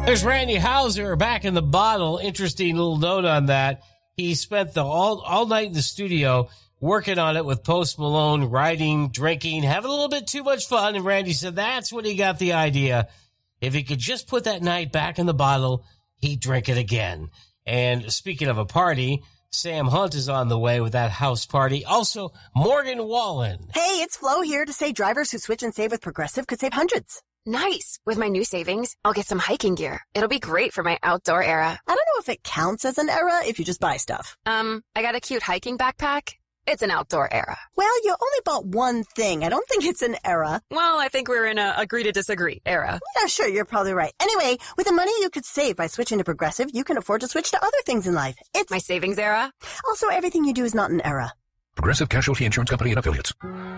There's Randy Houser back in the bottle. Interesting little note on that. He spent the all night in the studio working on it with Post Malone, writing, drinking, having a little bit too much fun. And Randy said that's when he got the idea. If he could just put that night back in the bottle, he'd drink it again. And speaking of a party, Sam Hunt is on the way with that house party. Also, Morgan Wallen. Hey, it's Flo here to say drivers who switch and save with Progressive could save hundreds. Nice. With my new savings, I'll get some hiking gear. It'll be great for my outdoor era. I don't know if it counts as an era if you just buy stuff. I got a cute hiking backpack. It's an outdoor era. Well, you only bought one thing. I don't think it's an era. Well, I think we're in a agree to disagree era. Yeah, sure, you're probably right. Anyway, with the money you could save by switching to Progressive, you can afford to switch to other things in life. It's my savings era. Also, everything you do is not an era. Progressive Casualty Insurance Company and Affiliates.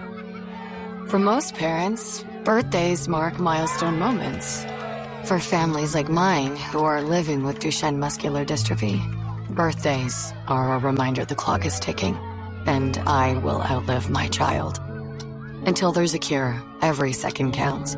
For most parents, birthdays mark milestone moments. For families like mine who are living with Duchenne muscular dystrophy, birthdays are a reminder the clock is ticking, and I will outlive my child. Until there's a cure, every second counts.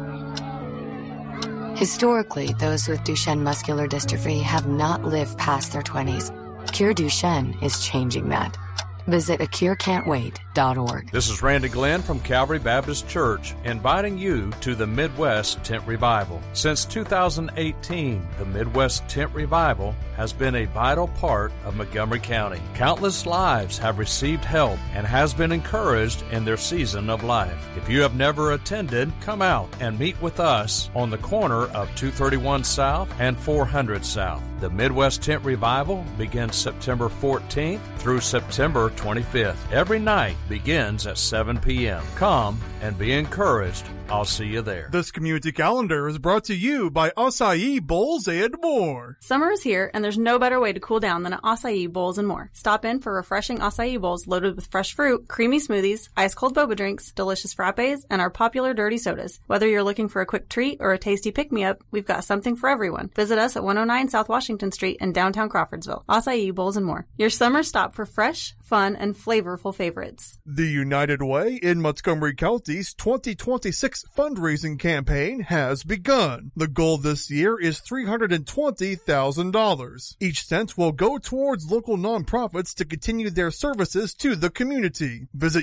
Historically, those with Duchenne muscular dystrophy have not lived past their 20s. Cure Duchenne is changing that. Visit acurecan'twait.org. This is Randy Glenn from Calvary Baptist Church, inviting you to the Midwest Tent Revival. Since 2018, the Midwest Tent Revival has been a vital part of Montgomery County. Countless lives have received help and has been encouraged in their season of life. If you have never attended, come out and meet with us on the corner of 231 South and 400 South. The Midwest Tent Revival begins September 14th through September 25th. Every night begins at 7 p.m. Come and be encouraged. I'll see you there. This community calendar is brought to you by Acai Bowls and More. Summer is here, and there's no better way to cool down than at Acai Bowls and More. Stop in for refreshing acai bowls loaded with fresh fruit, creamy smoothies, ice-cold boba drinks, delicious frappes, and our popular dirty sodas. Whether you're looking for a quick treat or a tasty pick-me-up, we've got something for everyone. Visit us at 109 South Washington Street in downtown Crawfordsville. Acai Bowls and More. Your summer stop for fresh, fun, and flavorful favorites. The United Way in Montgomery County's 2026 fundraising campaign has begun. The goal this year is $320,000. Each cent will go towards local nonprofits to continue their services to the community. Visit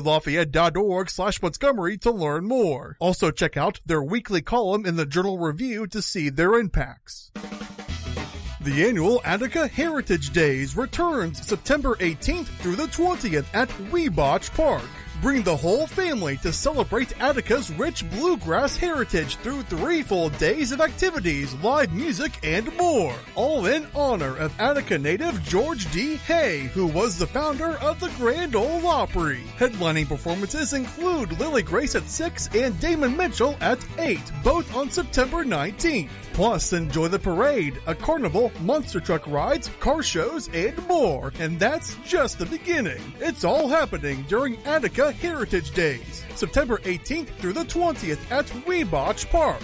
uwlafayette.org/Montgomery to learn more. Also check out their weekly column in the Journal Review to see their impacts. The annual Attica Heritage Days returns September 18th through the 20th at Weebotch Park. Bring the whole family to celebrate Attica's rich bluegrass heritage through 3 full days of activities, live music, and more. All in honor of Attica native George D. Hay, who was the founder of the Grand Ole Opry. Headlining performances include Lily Grace at 6 and Damon Mitchell at 8, both on September 19th. Plus, enjoy the parade, a carnival, monster truck rides, car shows, and more. And that's just the beginning. It's all happening during Attica Heritage Days, September 18th through the 20th at Weebotch Park.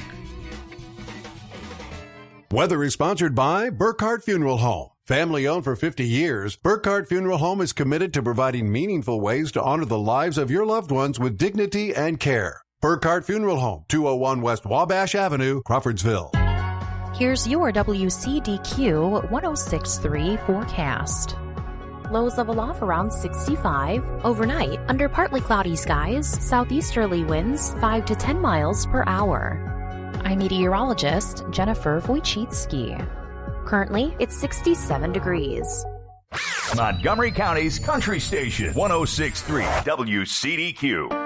Weather is sponsored by Burkhardt Funeral Home. Family owned for 50 years, Burkhardt Funeral Home is committed to providing meaningful ways to honor the lives of your loved ones with dignity and care. Burkhardt Funeral Home, 201 West Wabash Avenue, Crawfordsville. Here's your WCDQ 106.3 forecast. Lows level off around 65. Overnight, under partly cloudy skies, southeasterly winds 5 to 10 miles per hour. I'm meteorologist Jennifer Wojcicki. Currently, it's 67 degrees. Montgomery County's Country Station, 106.3 WCDQ.